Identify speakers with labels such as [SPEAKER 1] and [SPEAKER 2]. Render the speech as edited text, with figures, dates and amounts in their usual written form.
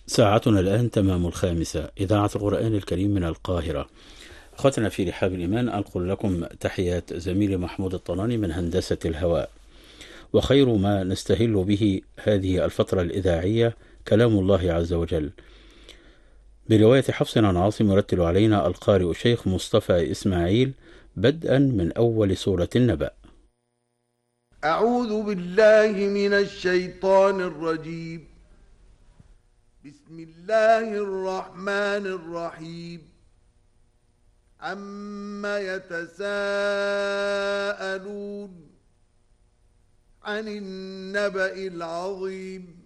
[SPEAKER 1] ساعتنا الآن تمام 5، إذاعة القرآن الكريم من القاهرة. أخوتنا في رحاب الإيمان، أنقل لكم تحيات زميلي محمود الطناني من هندسة الهواء. وخير ما نستهل به هذه الفترة الإذاعية كلام الله عز وجل، برواية حفص عن عاصم، يرتل علينا القارئ الشيخ مصطفى إسماعيل، بدءا من أول سورة النبأ.
[SPEAKER 2] أعوذ بالله من الشيطان الرجيم. بسم الله الرحمن الرحيم. عما يتساءلون عن النبأ العظيم